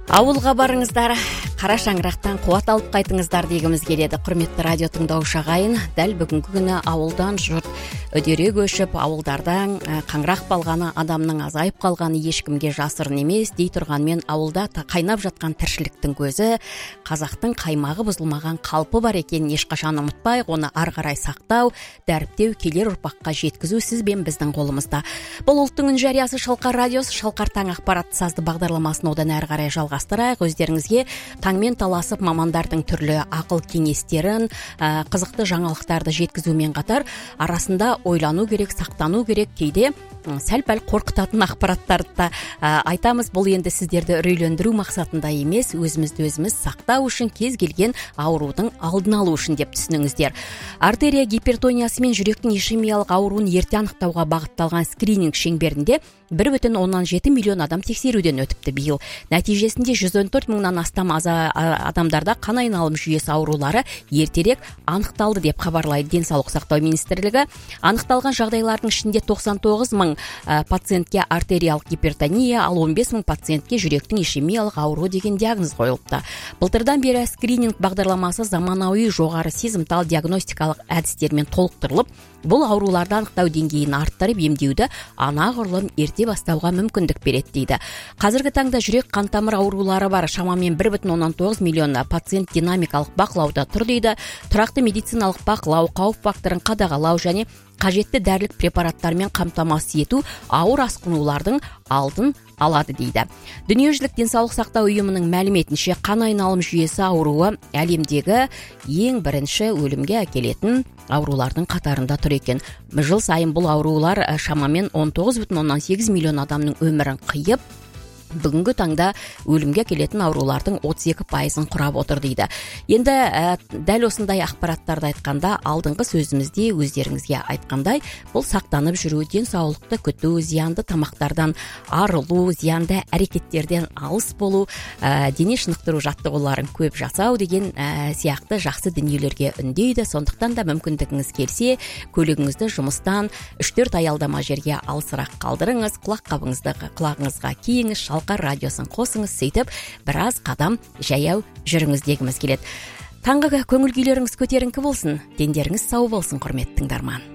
Ауылға барыңыздар, қара шаңырақтан қуат алып қайтыңыздар дегіміз келеді. Құрметті радио тыңдаушы ағайын, дәл бүгінгі күні ауылдан жұрт үдере көшіп, ауылдардан қаңырақ балғаны, адамның азайып қалғаны ешкімге жасырын емес дей тұрғанмен, ауылда қайнап жатқан тіршіліктің көзі, қазақтың қаймағы бұзылмаған қалпы бар екенін ешқашан ұмытпай, оны ары қарай сақтау, дәріптеу, келер ұрпаққа жеткізу сіз бен біздің қолымызда. Бұл ұлттың үн жариясы Шалқар радиосы, Шалқар таң ақпаратты сазды бағдарламасын одан әрі қарай жалғастырайық. Өздеріңізге таңмен таласып мамандардың түрлі ақыл кеңестерін, қызықты жаңалықтарды жеткізумен қатар, арасында ойлану керек, сақтану керек, кейде сәл-пәл қорқытатын ақпараттарды да айтамыз. Бұл енді сіздерді үрейлендіру мақсатында емес, өзімізді өзіміз сақтау үшін, кез келген аурудың алдын алу үшін деп түсініңіздер. Артерия гипертониясы мен жүректің ишемиялық ауруын ерте анықтауға бағытталған скрининг шеңберінде 1,7 миллион адам тексеруден өтіпті биыл. Нәтижесінде 114 мыңнан астам адамдарда қан айналым жүйесі аурулары ертерек анықталды деп хабарлайды Денсаулық сақтау министрлігі. Анықталған жағдайлардың ішінде 99 мың пациентке артериялық гипертония, ал 15 мың пациентке жүректің ишемиялық ауру деген диагноз қойылыпты. Былтырдан бері скрининг бағдарламасы заманауи жоғары сезімтал диагностикалық әдістермен толықтырылып, бұл ауруларды анықтау деңгейін арттырып, емдеуді анағұрлым ерте бастауға мүмкіндік береді дейді. Қазіргі таңда жүрек қан тамыр аурулары бар шамамен 1,9 миллион пациент динамикалық бақылауда тұр дейді. Тұрақты медициналық бақылау, қауіп факторын қадағалау және қажетті дәрілік препараттармен қамтамасыз ету ауыр асқынулардың алдын алады дейді. Дүниежүзілік денсаулық сақтау ұйымының мәліметінше, қан айналым жүйесі ауруы әлемдегі ең бірінші өлімге әкелетін аурулардың қатарында тұр екен. Жыл сайын бұл аурулар шамамен 19,8 миллион адамның өмірін қиып, бүгінгі таңда өлімге келетін аурулардың 32%-ын құрап отыр дейді. Енді дәл осындай ақпараттарды айтқанда, алдыңғы сөзімізде өздеріңізге айтқандай, бұл сақтанып жүру, денсаулықты күту, зиянды тамақтардан арылу, зиянды әрекеттерден алыс болу, дене шынықтыру жаттығуларын көп жасау деген сияқты жақсы дүниелерге үндейді. Сондықтан да мүмкіндігіңіз келсе, көлігіңізді жұмыстан 3-4 аялдама жерге алысырақ қалдырыңыз, құлағыңызға киіңіз, Шалқар радиосын қосыңыз, сөйтіп біраз қадам жаяу жүріңіз дегіміз келеді. Таңғы көңіл күйлеріңіз көтеріңкі болсын, дендеріңіз сау болсын, құрметті тыңдарман.